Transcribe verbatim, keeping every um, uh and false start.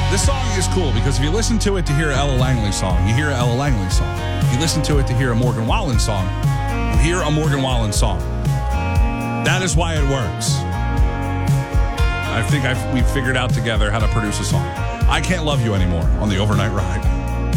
This song is cool because if you listen to it to hear Ella Langley song, you hear Ella Langley song. If you listen to it to hear a Morgan Wallen song, you hear a Morgan Wallen song. That is why it works. I think I've, we've figured out together how to produce a song. I Can't Love You Anymore on the Overnight Ride.